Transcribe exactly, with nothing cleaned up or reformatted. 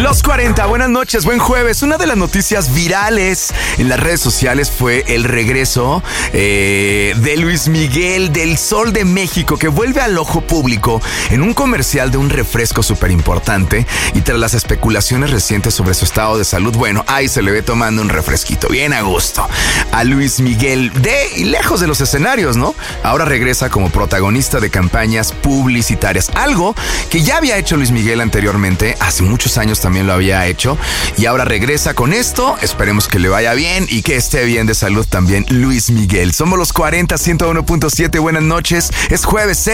Los cuarenta, buenas noches, buen jueves. Una de las noticias virales en las redes sociales fue el regreso eh, de Luis Miguel del Sol de México, que vuelve al ojo público en un comercial de un refresco súper importante. Y tras las especulaciones recientes sobre su estado de salud, bueno, ahí se le ve tomando un refresquito bien a gusto a Luis Miguel, de y lejos de los escenarios, ¿no? Ahora regresa como protagonista de campañas publicitarias, algo que ya había hecho Luis Miguel anteriormente, hace muchos años también lo había hecho, y ahora regresa con esto. Esperemos que le vaya bien y que esté bien de salud también Luis Miguel. Somos los cuarenta, ciento uno punto siete, buenas noches, es jueves.